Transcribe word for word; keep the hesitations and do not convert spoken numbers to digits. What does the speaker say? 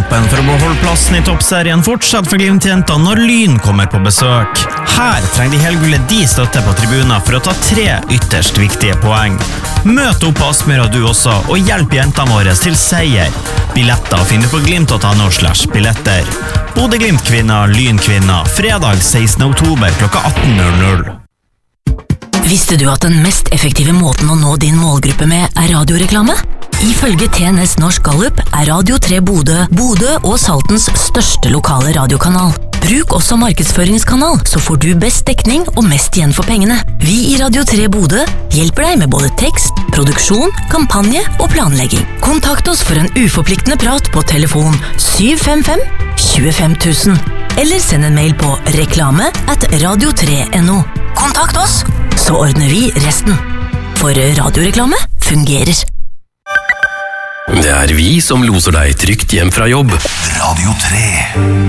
kampen for å beholde plassen i toppserien fortsatt for Glimt-jenter når Lyn kommer på besøk. Her trenger de helgullet de støtte på tribuner for å ta tre ytterst viktige poeng. Møt opp på Aspmyra du også, og hjelp jentene våre til seier. Billetter finner du på glimt.no slash billetter. Bodø Glimt-kvinner, Lyn-kvinner, fredag sekstende oktober klokka atten null null. Visste du at den mest effektive måten å nå din målgruppe med er radioreklame? Ifølge T N S Norsk Gallup er Radio tre Bodø, Bodø og Saltens største lokale radiokanal. Bruk også markedsføringskanal, så får du best dekning og mest igjen for pengene. Vi i Radio tre Bodø hjelper deg med både tekst, produksjon, kampanje og planlegging. Kontakt oss for en uforpliktende prat på telefon syv fem fem to fem tusen, eller send en mail på reklame at radio tre punktum no. Kontakt oss, så ordner vi resten. For radioreklame fungerer. Det er vi som loser deg trygt hjem fra jobb. Radio tre.